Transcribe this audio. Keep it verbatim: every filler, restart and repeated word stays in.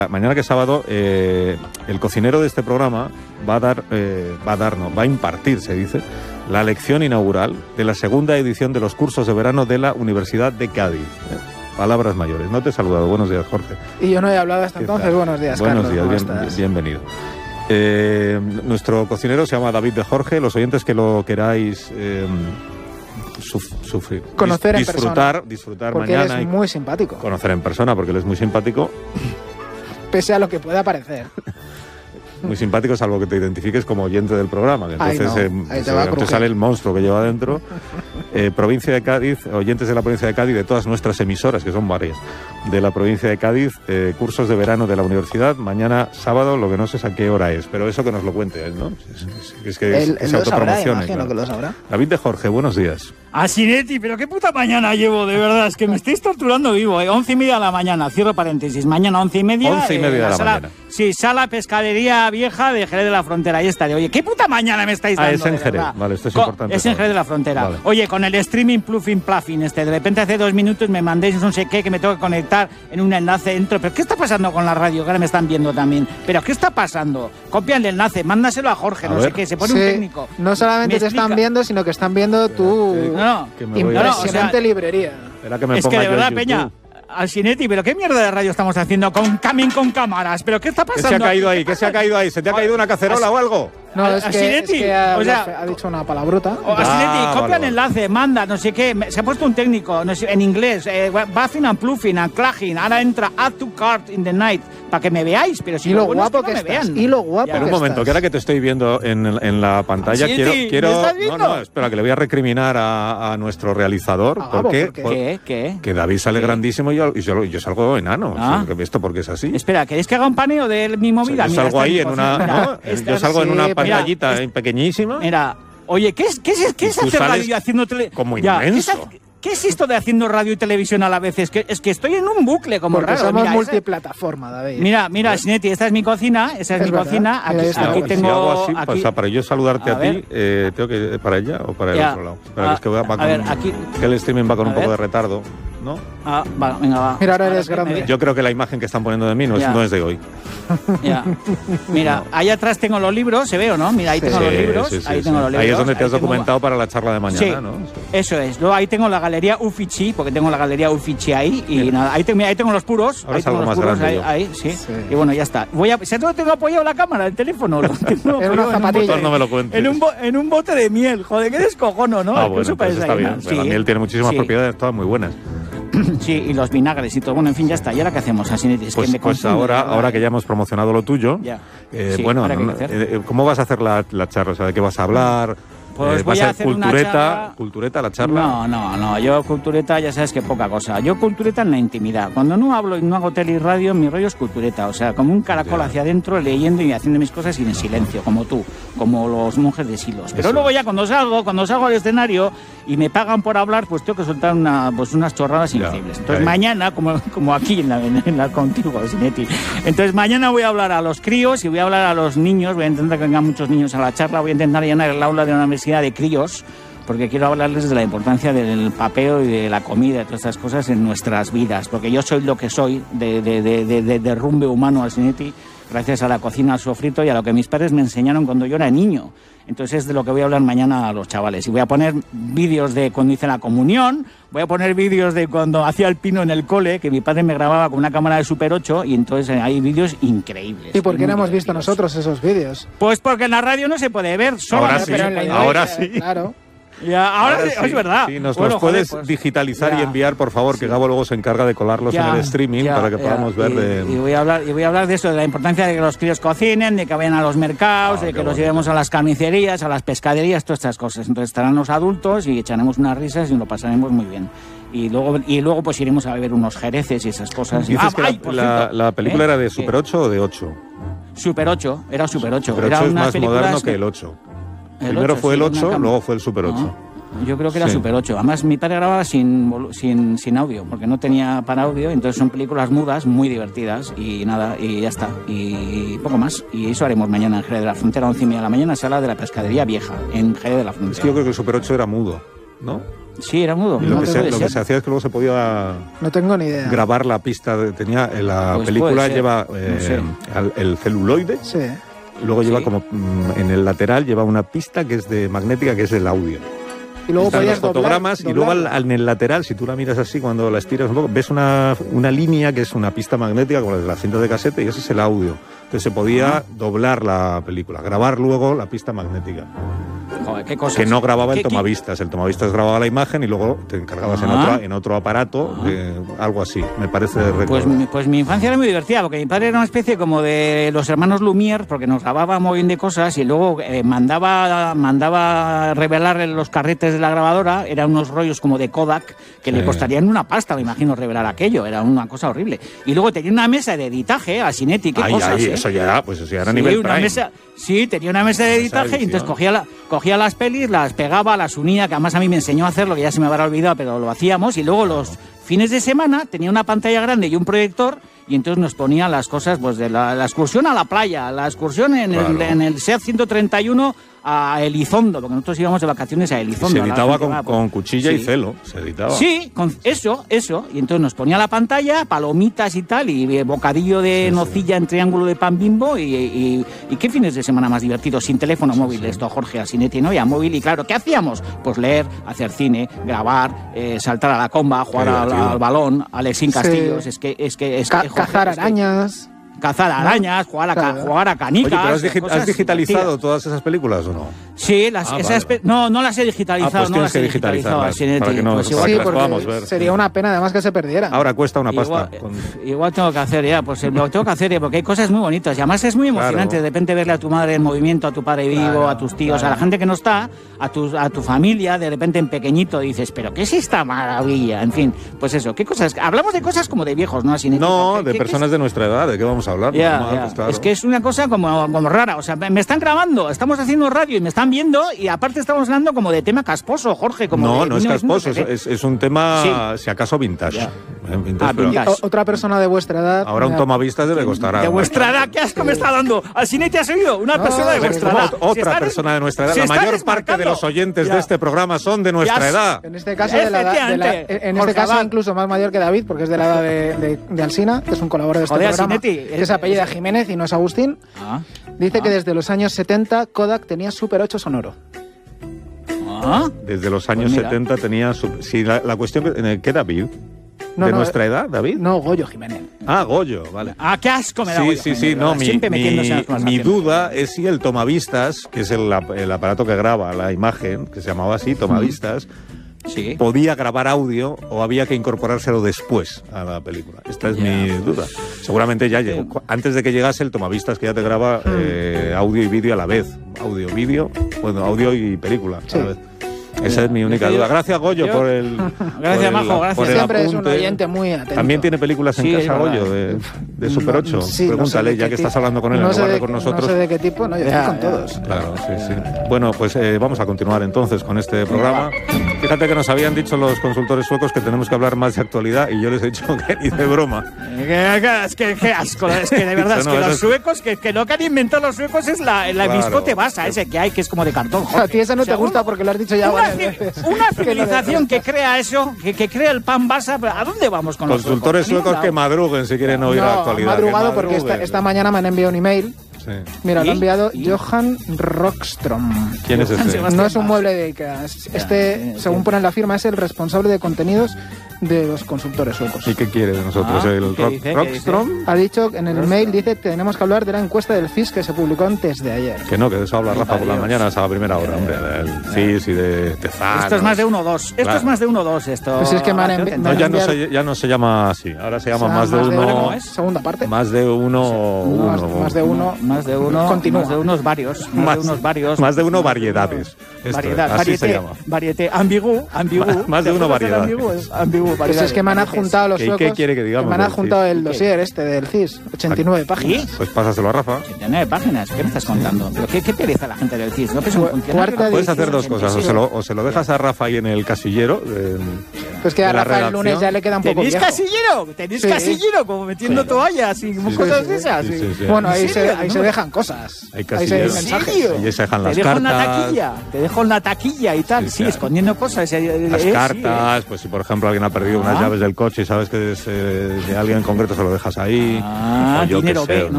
Mañana que es sábado, eh, el cocinero de este programa va a dar, eh, va a darnos, va a impartir, se dice, la lección inaugural de la segunda edición de los cursos de verano de la Universidad de Cádiz. ¿eh? Palabras mayores. No te he saludado. Buenos días, Jorge. Y yo no he hablado hasta entonces. tal? Buenos días, Buenos Carlos. días, ¿Cómo bien, estás? bienvenido. Eh, nuestro cocinero se llama David de Jorge. Los oyentes que lo queráis eh, suf- sufrir, Conocer dis- en disfrutar, persona. disfrutar Porque mañana. él es y muy simpático. conocer en persona, porque él es muy simpático. Pese a lo que pueda parecer. Muy simpático, salvo que te identifiques como oyente del programa. Que entonces Ay, no. eh, Ahí te se- va a te crujir. sale el monstruo que lleva dentro. Eh, provincia de Cádiz, oyentes de la provincia de Cádiz, de todas nuestras emisoras, que son varias, de la provincia de Cádiz, eh, cursos de verano de la universidad, mañana sábado, lo que no sé es a qué hora es, pero eso que nos lo cuente él, ¿no? Es, es- es que, es, Él, que él se lo sabrá, autopromocione, imagino claro. que lo sabrá. David de Jorge, buenos días. Asinetti, pero qué puta mañana llevo, de verdad, es que me estáis torturando vivo, eh. Once y media de la mañana, cierro paréntesis, mañana once y media. Once y media eh, de la sala, mañana. Sí, sala pescadería vieja de Jerez de la Frontera, ahí estaré. Oye, qué puta mañana me estáis Ah, dando, es en de Jerez, verdad. vale, esto es Con- importante Es en saber. Jerez de la Frontera. Vale. Oye, con el streaming pluffing pluffing este, de repente hace dos minutos me mandéis no sé qué, que me tengo que conectar en un enlace dentro. ¿Pero qué está pasando con la radio? Que ahora me están viendo también. ¿Pero qué está pasando? Copia el enlace, mándaselo a Jorge, A no ver. sé qué, se pone Sí, un técnico. no solamente Me te están explica. viendo, sino que están viendo tu que- No, no. que me voy a- impresionante No, o sea, librería. Espera que me Es que ponga de yo en verdad, YouTube. Peña, Alcinetti, pero qué mierda de radio estamos haciendo con también con cámaras. ¿Pero qué está ¿Qué pasando? se ha caído aquí? ahí? ¿Qué ¿Qué se ha pasa? caído ahí? ¿Se te ha caído una cacerola o algo? No, A- es que, es Asinetti, que ha, o sea- ha dicho una palabrota. O Ah, Asinetti, copia vale, el vale. enlace, manda, no sé qué. Me- Se ha puesto un técnico no sé, en inglés, eh, buffing and pluffing and clagging. Ahora entra add to cart in the night para que me veáis. Pero si Y lo bueno es guapo que, que no me estás. vean. Y lo guapo Ya. Pero que un momento, estás. que ahora que te estoy viendo en, en la pantalla, Sí, quiero... sí, quiero ¿me estás no, viendo? no, espera, que le voy a recriminar a, a nuestro realizador. Ah, ¿Por vamos, qué? ¿por qué? Por- ¿Qué? ¿Qué? Que David sale ¿Qué? grandísimo y yo, y yo, yo salgo enano. Ah. O sea, ¿esto por qué es así? Espera, ¿queréis que haga un paneo de mi O sea, movida? yo Mira, salgo esta ahí es en mi una... cocina. ¿no? Mira, esta- Yo salgo en sí, una mira, pantallita es- eh, pequeñísima. Mira, oye, ¿qué es, qué es, qué es Tú hacer sales radio y haciendo tele? como Ya, ¿qué es inmenso. ha- ¿Qué es esto de haciendo radio y televisión a la vez? Es que, es que estoy en un bucle como Porque raro. somos Mira, esa- multiplataforma, David. Mira, mira, Sinetti, esta es mi cocina, esa es, Es mi verdad. cocina. Mira, Aquí, ahí está. aquí Si tengo. si hago así, aquí- pues, o sea, para yo saludarte A a, ver. ti, eh, tengo que para allá o para el Ya. otro lado. Espera, Ah, que es que va, va a con- ver, aquí- que el streaming va con A un poco ver. de retardo, ¿no? Ah, va, venga, va. Mira, ahora eres que me grande. ve- Yo creo que la imagen que están poniendo de mí no es, Ya. no es de hoy. Ya. Mira, ahí atrás tengo los libros, ¿se ve o no? Mira, ahí Sí. tengo los Sí, libros. sí, sí, ahí sí. tengo los libros. Ahí es donde te ahí has tengo- documentado para la charla de mañana, Sí, ¿no? eso es. Luego ahí tengo la galería Uffizi, porque tengo la galería Uffizi ahí. Y Mira. nada, ahí, te- mira, ahí tengo los puros. Ahora ahí salgo tengo los más puros, grande ahí, yo. ahí, sí. Sí. Y bueno, ya está. Voy a, ¿sabes dónde tengo apoyado la cámara, el teléfono? Lo tengo En una apoyado un zapatilla. bote- No me lo cuentes. En un, bo- en un bote de miel. Joder, qué descojono, ¿no? Ah, Es que bueno, eso entonces parece está ahí, bien. ¿no? Pero la Sí. miel tiene muchísimas Sí. propiedades, todas muy buenas. Sí, y los vinagres y todo. Bueno, en fin, ya está. ¿Y ahora qué hacemos? Así es Pues, que me pues confunde, ahora, de verdad, ahora ¿eh? que ya hemos promocionado lo tuyo, Ya. eh, Sí, bueno, ¿ahora qué hay no- que hacer? eh, ¿cómo vas a hacer la, la charla? O sea, ¿de qué vas a hablar? Pues Eh, voy ¿va a a ser hacer una cultureta, charla- cultureta la charla? No, no, no. Yo cultureta ya sabes que poca cosa. Yo cultureta en la intimidad. Cuando no hablo y no hago tele y radio, mi rollo es cultureta. O sea, como un caracol Ya. hacia adentro, leyendo y haciendo mis cosas y en silencio, como tú, como los monjes de Silos. Pero Eso luego es. ya cuando salgo, cuando salgo al escenario y me pagan por hablar, pues tengo que soltar una, pues unas chorradas Ya, increíbles. Entonces ya. mañana, como, como aquí en la, en la contigo, Sinetti. Entonces mañana voy a hablar a los críos y voy a hablar a los niños. Voy a intentar que vengan muchos niños a la charla. Voy a intentar llenar el aula de una universidad de críos, porque quiero hablarles de la importancia del papeo y de la comida y todas estas cosas en nuestras vidas, porque yo soy lo que soy de, de, de, de, de derrumbe humano al Sinetti, gracias a la cocina, al sofrito y a lo que mis padres me enseñaron cuando yo era niño. Entonces es de lo que voy a hablar mañana a los chavales. Y voy a poner vídeos de cuando hice la comunión, voy a poner vídeos de cuando hacía el pino en el cole, que mi padre me grababa con una cámara de Super ocho, y entonces eh, hay vídeos increíbles. ¿Y por qué muy no hemos visto divertidos. nosotros esos vídeos? Pues porque en la radio no se puede ver. Solo Ahora en- sí, Pero en la ahora iglesia, sí. Claro. Ya, ahora, sí, sí, es verdad. Sí, nos Bueno, los puedes joder, pues, digitalizar y ya. enviar, por favor, que Gabo luego se encarga de colarlos Ya, en el streaming ya, para que ya. podamos ver y, de... y voy a hablar y voy a hablar de eso, de la importancia de que los críos cocinen, de que vayan a los mercados, Ah, de qué que los bonito. llevemos a las carnicerías, a las pescaderías, todas estas cosas. Entonces estarán los adultos y echaremos unas risas y lo pasaremos muy bien. Y luego y luego pues iremos a beber unos jereces y esas cosas. Dices Ah, que ay, la, por la- cierto, la película ¿eh? era de ¿Qué? Super ocho o de ocho. Super ocho, era Super ocho. Super era ocho es unas más películas moderno que el ocho. el Primero ocho, fue el sí, una ocho, cam- luego fue el Super ocho. No. Yo creo que era Sí. Super ocho. Además, mi padre grababa sin, volu- sin, sin audio, porque no tenía para audio. Entonces son películas mudas, muy divertidas. Y nada, y ya está. Y poco más. Y eso haremos mañana en Jerez de la Frontera, once y media de la mañana, sala de la pescadería vieja, en Jerez de la Es Frontera. que yo creo que el Super ocho era mudo, ¿no? Sí, era mudo. Y lo, No que se, puede lo que ser. se hacía es que luego se podía No tengo ni idea. grabar la pista. De, tenía en la Pues película puede ser. lleva No eh, sé. al- el celuloide. Sí. Y luego lleva Sí. como mm, en el lateral lleva una pista que es de magnética, que es el audio. Y luego Están los podías doblar, fotogramas y luego al- doblarla. al- en el lateral, si tú la miras así, cuando la estiras un poco, ves una, una línea que es una pista magnética como la de la cinta de casete y ese es el audio. Entonces se podía Ah. doblar la película, grabar luego la pista magnética. Joder, qué cosas. Que no grababa el ¿Qué- qué- tomavistas, el tomavistas grababa la imagen y luego te encargabas en, Ah. otro, en otro aparato, de algo así, me parece recordar. Pues, mi- pues mi infancia era muy divertida, porque mi padre era una especie como de los hermanos Lumière, porque nos grababa muy bien de cosas y luego eh, mandaba mandaba revelar en los carretes de la grabadora, eran unos rollos como de Kodak, que Sí. le costarían una pasta, me imagino, revelar aquello, era una cosa horrible. Y luego tenía una mesa de editaje, a Cinetti, qué Ay, cosas, ay, ¿eh? eso ya era, pues eso ya era Sí, nivel una Prime. mesa, sí, tenía una mesa de Mesa de editaje y edición. entonces cogía, la, cogía las pelis, las pegaba, las unía, que además a mí me enseñó a hacerlo, que ya se me habrá olvidado, pero lo hacíamos, y luego los fines de semana tenía una pantalla grande y un proyector y entonces nos ponía las cosas, pues de la, la excursión a la playa, la excursión en, el, Claro. en el SEAT ciento treinta y uno a Elizondo, porque nosotros íbamos de vacaciones a Y Elizondo. se a la editaba gente con, va, con pues, cuchilla y sí. celo, se editaba. Sí, con eso, eso. Y entonces nos ponía la pantalla, palomitas y tal, y eh, bocadillo de Sí, nocilla en triángulo de pan Bimbo. Y, y, y qué fines de semana más divertidos, sin teléfono móvil, esto, Jorge, Asinetti, no había móvil. Y claro, ¿qué hacíamos? Pues leer, hacer cine, grabar, eh, saltar a la comba, jugar Qué al, divertido. al balón, Alexín Sí. Castillos. Es que, es que, es Ca- que, Jorge, cazar es que- arañas. Cazar arañas, jugar a, ca- Claro. jugar a canicas. Oye, pero has, digi- cosas ¿has digitalizado divertidas. todas esas películas o no? Sí, las, Ah, esas vale. pe- no, no las he digitalizado. Ah, pues no tienes las que he digitalizado, digitalizarlas, Asinetti. para que no- Pues para igual- que Sí, las porque podamos ver. sería una pena además que se perdieran. Ahora cuesta una pasta. Igual, con- eh, igual tengo que hacer ya, pues eh, lo tengo que hacer, eh, porque hay cosas muy bonitas. Y además es muy emocionante Claro. de repente verle a tu madre en movimiento, a tu padre vivo, Claro, a tus tíos, claro. a la gente que no está, a tu, a tu familia, de repente en pequeñito dices, pero ¿qué es esta maravilla? En fin, pues eso, ¿qué cosas? Hablamos de cosas como de viejos, ¿no? Asinetti? No, ¿Qué- de qué- personas de nuestra edad, ¿de qué vamos a hablar? Ya, Normal, ya. pues claro. Es que es una cosa como, como rara. O sea, me me están grabando, estamos haciendo radio y me están viendo y aparte estamos hablando como de tema casposo, Jorge. Como No, de no es mil novecientos casposo, es, trece. es- es un tema, si acaso, vintage. Ya. Eh, vintage, Ah, pero vintage. O- otra persona de vuestra edad. ahora un me- tomavistas debe costar De algo. vuestra edad, ¿qué asco me está dando? Asinetti, ¿has oído? Una No, persona de pues vuestra como edad. Ot- Se Otra están- persona de nuestra edad. se La están mayor parte de desmarcando. los oyentes Ya. de este programa son de nuestra Ya. edad. En este caso, de la edad, de la- Efectivamente, en este Jorge caso Abad. incluso más mayor que David, porque es de la edad de, de, de Alsina, que es un colaborador de este Joder, programa, Asinetti, que se eh, apellida eh, Jiménez y no es Agustín. Ah, Dice ah, que desde los años setenta Kodak tenía Super ocho sonoro. ah. Desde los años Pues mira. setenta tenía... Su... Sí, la, la cuestión... que- ¿Qué David? No, ¿De no, nuestra edad, David? No, Goyo Jiménez. Ah, Goyo, vale. Ah, qué asco me da. Sí, Goyo sí, Jiménez, sí, de no, verdad. mi, Siempre metiéndose en las mi, mi conversaciones. duda es si el tomavistas, que es el, ap- el aparato que graba la imagen, que se llamaba así, tomavistas, Sí. podía grabar audio o había que incorporárselo después a la película. Esta es Ya. mi duda. Seguramente ya llegó. Cu- Antes de que llegase el tomavistas, que ya te graba eh, audio y vídeo a la vez. Audio, vídeo, bueno, audio y película a Sí. la vez. Esa es mi única Yo- duda. Gracias, Goyo, yo- por el. Gracias, por el- Majo, gracias. por el Siempre es un apunte. oyente muy atento. También tiene películas en Sí, es casa, verdad. Goyo, de, de Super No, ocho. sí, no sé Pregúntale, de ya qué que tipo. estás hablando con él no en sé lugar de de con qué- nosotros. No sé de qué tipo, no, yo Ya, estoy con ya. todos. Claro, sí, sí. Bueno, pues eh, vamos a continuar entonces con este programa. Fíjate que nos habían dicho los consultores suecos que tenemos que hablar más de actualidad y yo les he dicho que ni de broma. Eh, que- que- Es que, qué asco, es que de verdad, es No, que eso los es- suecos, que, que lo que han inventado los suecos es la, el Claro. biscote basa, ese que hay, que es como de cartón. A ti esa no O sea, te gusta un- porque lo has dicho ya una, varias ci- veces. una Que lo civilización que detestas. crea eso, que, que crea el pan basa, pero ¿a dónde vamos con los Consultores suecos? suecos que madruguen si quieren oír la No, actualidad. ha madrugado que porque esta, madruguen. esta mañana me han enviado un email. Sí. Mira, lo ha ¿Y? enviado ¿Y? Johan Rockstrom. ¿Quién es Johan ese? Sebastián. No es un mueble de Ikea. es- Este, ya, según sí. pone en la firma, es el responsable de contenidos de los consultores suecos. ¿Y qué quiere de nosotros? Ah, ¿El ¿qué rock, dice? ¿Qué Rockstrom? Ha dicho en el mail, dice, tenemos que hablar de la encuesta del C I S que se publicó antes de ayer. Que no, que de eso habla Rafa por las Dios. mañanas a la primera hora, hombre. Del C I S y de Tezanos. Esto es más de uno o dos. Esto Claro. es más de uno o dos. Esto. Pues es que me han envi- No, me ya no, enviar- se, ya no se llama así. Ahora se llama O sea, más de uno. ¿cómo es? Segunda parte. Más de uno. Más- uno. más de uno. Más de uno. Continúa. Más de unos varios. Más, de unos varios. más de uno variedades. Esto, Variedad, así se varieté, llama. varieté, ambigú, ambigú. Más- más de ¿Te uno acuerdas del variedades. ambigú? Es ambigú, Pues variedades, es que me han varietés. adjuntado los ¿Qué- suecos. qué quiere que digamos me han del adjuntado C I S? el dossier este del C I S. ochenta y nueve páginas. ¿Sí? Pues pásaselo a Rafa. ochenta y nueve páginas, ¿qué me estás contando? ¿Pero qué, qué pereza la gente del C I S? ¿No que es un Cu- funcionario? cuarta Puedes edición. hacer dos cosas. O se, lo, o se lo dejas a Rafa ahí en el casillero. eh, Pues que a de la Rafael Lunes redacción. ya le queda un poco ¿Tenéis viejo. casillero? ¿Tenéis Sí. casillero? Como metiendo Sí. toallas y Sí, cosas sí, de esas. sí, sí, sí. Bueno, ahí, ¿En se, serio? ahí No se me- dejan cosas. Hay Ahí se casilleros. dejan ¿En mensajes. serio? Ahí se dejan las te dejo en la cartas. taquilla, te dejo en la taquilla y tal. Sí, Sí, sí, escondiendo cosas. eh, eh, Las eh, sí, cartas, pues si por ejemplo alguien ha perdido Ah. unas llaves del coche y sabes que es eh, de alguien en concreto, se lo dejas ahí. Ah, o yo qué dinero sé, B, ¿no?